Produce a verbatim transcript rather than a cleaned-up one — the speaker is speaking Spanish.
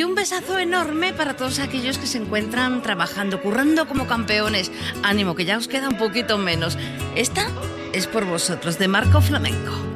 Y un besazo enorme para todos aquellos que se encuentran trabajando, currando como campeones. Ánimo, que ya os queda un poquito menos. Esta es por vosotros, de Marco Flamenco.